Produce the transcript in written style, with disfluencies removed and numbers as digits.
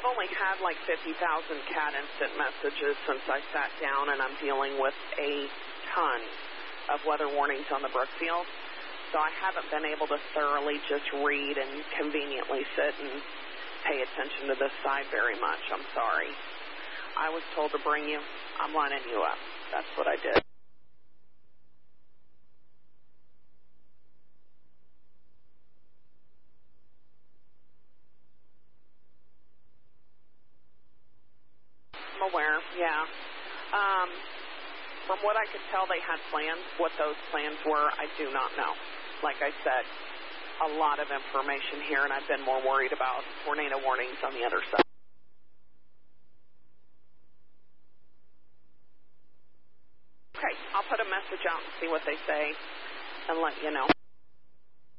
I've only had like 50,000 cat instant messages since I sat down, and I'm dealing with a ton of weather warnings on the Brookfield. So I haven't been able to thoroughly just read and conveniently sit and pay attention to this side very much. I'm sorry. I was told to bring you. I'm lining you up. That's what I did. I'm aware, yeah. From what I could tell, they had plans. What those plans were, I do not know. Like I said, a lot of information here, and I've been more worried about tornado warnings on the other side. Okay, I'll put a message out and see what they say and let you know.